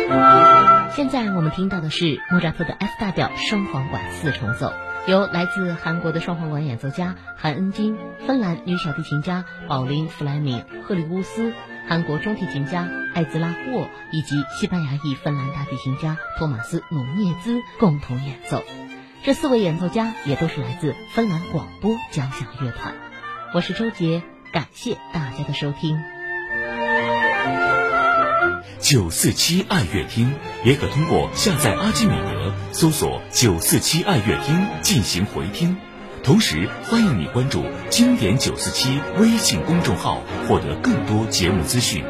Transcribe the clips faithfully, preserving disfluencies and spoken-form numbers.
现在我们听到的是莫扎特的 F 大调双簧管四重奏，由来自韩国的双簧管演奏家韩恩金、芬兰女小提琴家保琳·弗莱明、赫里乌斯、韩国中提琴家艾兹拉霍以及西班牙裔芬兰大提琴家托马斯·努涅兹共同演奏。这四位演奏家也都是来自芬兰广播交响乐团。我是周杰，感谢大家的收听。 九四七爱乐厅也可通过下载阿基米德搜索九四七爱乐厅进行回听，同时欢迎你关注经典九四七微信公众号，获得更多节目资讯。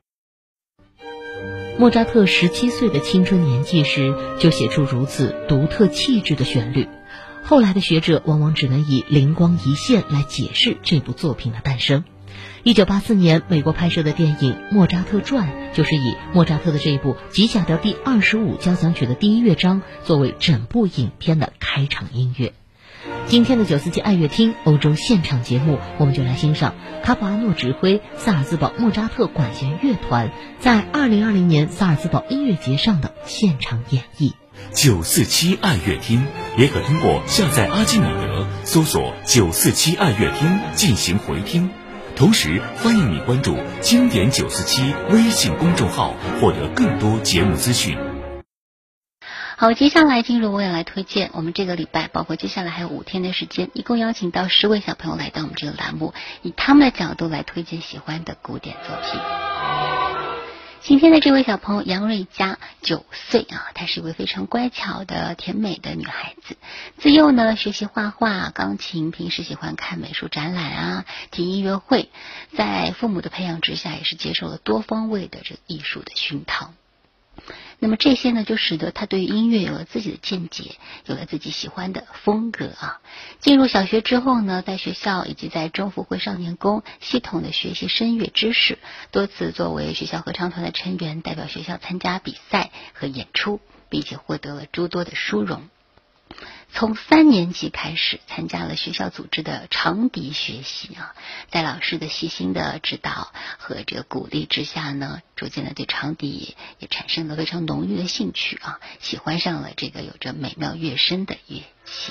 莫扎特十七岁的青春年纪时就写出如此独特气质的旋律，后来的学者往往只能以灵光一现来解释这部作品的诞生。一九八四年美国拍摄的电影《莫扎特传》就是以莫扎特的这一部 G 小调第二十五交响曲的第一乐章作为整部影片的开场音乐。今天的九四七爱乐厅欧洲现场节目，我们就来欣赏卡普阿诺指挥萨尔兹堡莫扎特管弦乐团在二零二零年萨尔兹堡音乐节上的现场演绎。 九四七爱乐厅也可通过下载阿基米德搜索九四七爱乐厅进行回听，同时欢迎你关注经典九四七微信公众号，获得更多节目资讯。 好，接下来进入我也来推荐。我们这个礼拜包括接下来还有五天的时间，一共邀请到十位小朋友来到我们这个栏目，以他们的角度来推荐喜欢的古典作品。今天的这位小朋友杨瑞佳九岁啊，她是一位非常乖巧的甜美的女孩子。自幼呢学习画画、钢琴，平时喜欢看美术展览啊，听音乐会，在父母的培养之下，也是接受了多方位的这个艺术的熏陶。那么这些呢，就使得他对于音乐有了自己的见解，有了自己喜欢的风格啊。进入小学之后呢，在学校以及在中福会少年宫系统的学习声乐知识，多次作为学校合唱团的成员，代表学校参加比赛和演出，并且获得了诸多的殊荣。从三年级开始参加了学校组织的长笛学习啊，在老师的细心的指导和这个鼓励之下呢，逐渐的对长笛也产生了非常浓郁的兴趣啊，喜欢上了这个有着美妙乐声的乐器。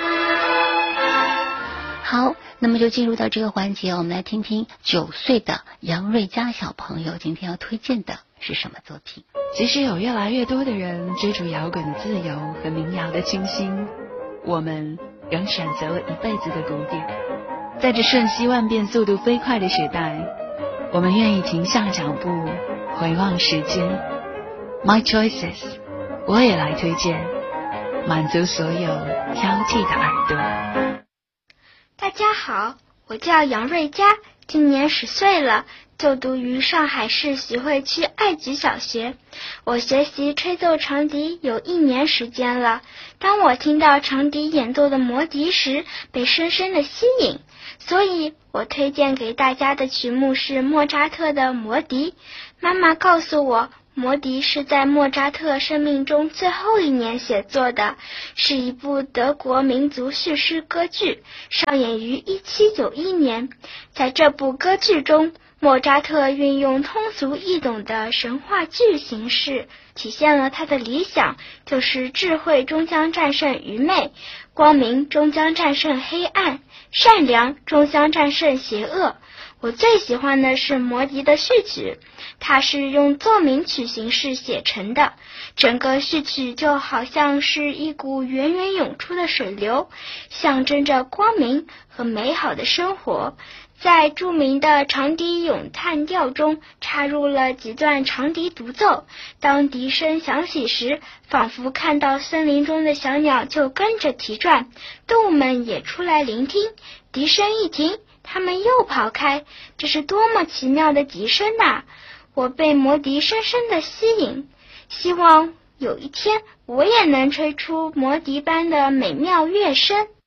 好，那么就进入到这个环节，我们来听听九岁的杨瑞佳小朋友今天要推荐的是什么作品。 即使有越来越多的人追逐摇滚自由和民谣的清新，我们仍选择了一辈子的古典。在这瞬息万变、速度飞快的时代，我们愿意停下脚步，回望时间。My choices， 我也来推荐，满足所有挑剔的耳朵。 大家好，我叫杨瑞佳，今年十岁了，就读于上海市徐汇区爱菊小学。我学习吹奏长笛有一年时间了。当我听到长笛演奏的魔笛时，被深深的吸引，所以我推荐给大家的曲目是莫扎特的魔笛。妈妈告诉我，魔笛是在莫扎特生命中最后一年写作的，是一部德国民族叙事歌剧，上演于一七九一年。在这部歌剧中，莫扎特运用通俗易懂的神话剧形式，体现了他的理想，就是智慧终将战胜愚昧，光明终将战胜黑暗，善良终将战胜邪恶。我最喜欢的是魔笛的序曲，它是用奏鸣曲形式写成的，整个序曲就好像是一股源源涌出的水流，象征着光明和美好的生活。在著名的长笛咏叹调中插入了几段长笛独奏，当笛声响起时，仿佛看到森林中的小鸟就跟着啼转，动物们也出来聆听，笛声一停，它们又跑开，这是多么奇妙的笛声啊！我被魔笛深深地吸引，希望有一天我也能吹出魔笛般的美妙乐声。